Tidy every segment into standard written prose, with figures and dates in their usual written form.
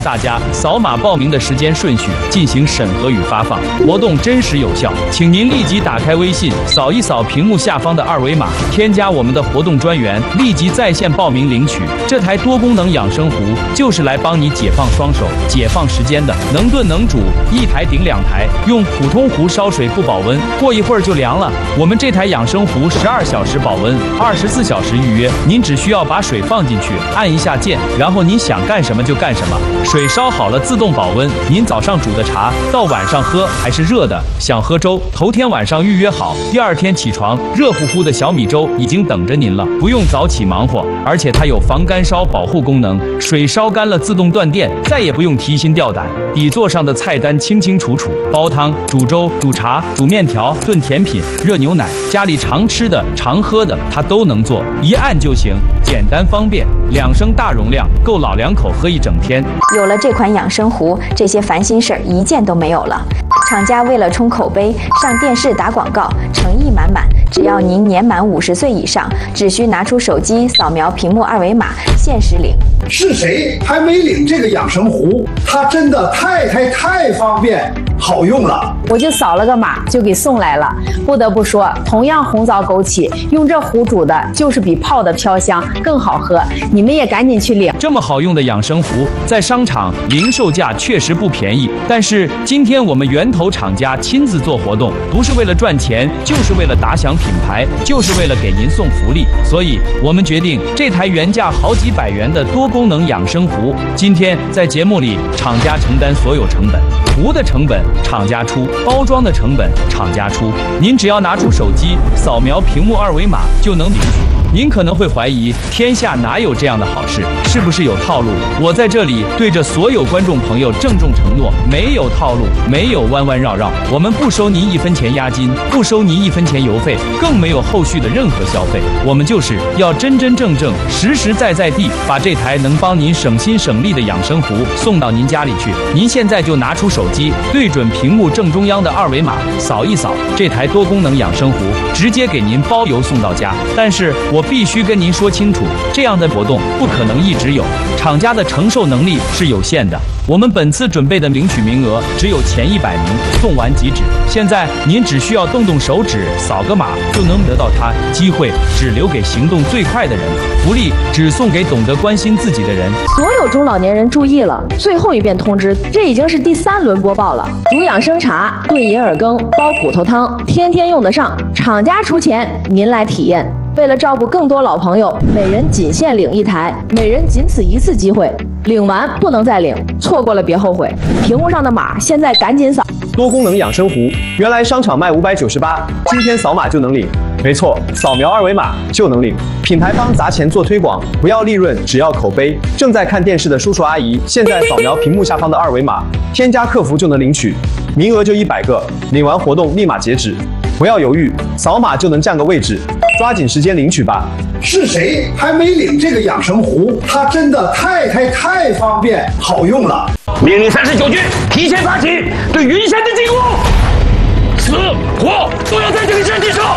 大家扫码报名的时间顺序进行审核与发放，活动真实有效，请您立即打开微信，扫一扫屏幕下方的二维码，添加我们的活动专员，立即在线报名领取。这台多功能养生壶就是来帮你解放双手、解放时间的，能炖能煮，一台顶2台，用普通壶烧水不保温，过一会儿就凉了。我们这台养生壶12小时保温，24小时预约，您只需要把水放进去，按一下键，然后您想干什么就干什么。水烧好了自动保温，您早上煮的茶到晚上喝还是热的，想喝粥，头天晚上预约好，第二天起床热乎乎的小米粥已经等着您了，不用早起忙活，而且它有防干烧保护功能，水烧干了自动断电，再也不用提心吊胆。底座上的菜单清清楚楚，煲汤、煮粥、煮茶、煮面条、炖甜品、热牛奶，家里常吃的常喝的它都能做，一按就行，简单方便，2升大容量，够老两口喝一整天。 有了这款养生壶，这些烦心事儿一件都没有了。厂家为了冲口碑，上电视打广告，诚意满满。只要您年满50岁以上，只需拿出手机扫描屏幕二维码，限时领。 是谁还没领这个养生壶？它真的太方便好用了。 我就扫了个码就给送来了。不得不说，同样红枣枸杞，用这壶煮的就是比泡的飘香更好喝。你们也赶紧去领。 这么好用的养生壶，在商场零售价确实不便宜，但是今天我们源头厂家亲自做活动，不是为了赚钱，就是为了打响品牌，就是为了给您送福利。所以我们决定，这台原价好几百元的多功能养生壶，今天在节目里厂家承担所有成本，壶的成本厂家出，包装的成本厂家出，您只要拿出手机扫描屏幕二维码就能领取。您可能会怀疑，天下哪有这样的好事？是不是有套路？我在这里对着所有观众朋友郑重承诺，没有套路，没有弯弯绕绕，我们不收您1分钱押金，不收您1分钱邮费，更没有后续的任何消费。我们就是要真真正正、实实在在地把这台能帮您省心省力的养生壶送到您家里去。您现在就拿出手机，对准屏幕正中央的二维码，扫一扫，这台多功能养生壶直接给您包邮送到家。但是我必须跟您说清楚，这样的活动不可能一直有，厂家的承受能力是有限的。我们本次准备的领取名额只有前100名，送完即止。现在您只需要动动手指，扫个码就能得到它，机会只留给行动最快的人，福利只送给懂得关心自己的人。 所有中老年人注意了，最后一遍通知，这已经是第3轮播报了。煮养生茶、炖银耳羹、煲骨头汤，天天用得上，厂家出钱，您来体验。为了照顾更多老朋友，每人仅限领1台，每人仅此1次机会，领完不能再领，错过了别后悔。屏幕上的码现在赶紧扫。 多功能养生壶，原来商场卖598，今天扫码就能领。没错，扫描二维码就能领。品牌方砸钱做推广，不要利润，只要口碑。正在看电视的叔叔阿姨，现在扫描屏幕下方的二维码，添加客服就能领取，名额就100个，领完活动立马截止。不要犹豫，扫码就能占个位置，抓紧时间领取吧。 是谁还没领这个养生壶？它真的太方便好用了。 命令39军提前发起对云山的进攻，死活都要在这里战地上。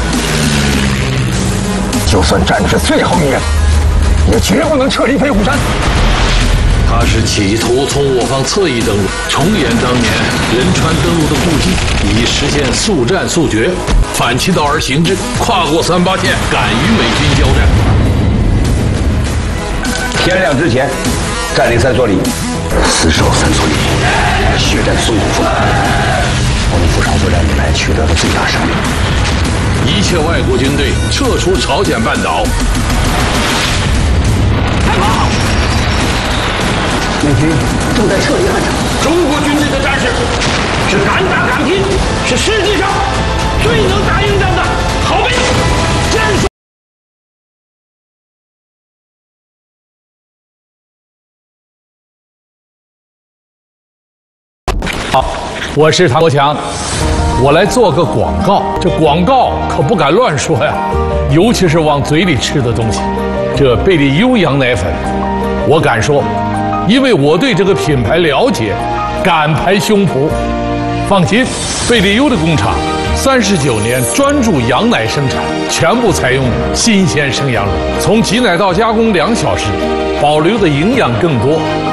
就算战至最后一人，也绝不能撤离飞虎山。 他是企图从我方侧翼登陆，重演当年仁川登陆的故迹，以实现速战速决、反其道而行之，跨过3-8线，敢与美军交战。 天亮之前占领3所里，死守3所里，血战淞沪腹，我们扶上作战以来取得的最大胜利。 一切外国军队撤出朝鲜半岛。 开跑！美军正在撤离汉城。 中国军队的战士是敢打敢拼，是世界上最能打硬仗的好兵。战术。 好，我是唐国强，我来做个广告。这广告可不敢乱说呀，尤其是往嘴里吃的东西。这贝利优羊奶粉，我敢说。因为我对这个品牌了解，敢拍胸脯。放心，贝利优的工厂39年专注羊奶生产，全部采用新鲜生羊乳，从挤奶到加工2小时，保留的营养更多，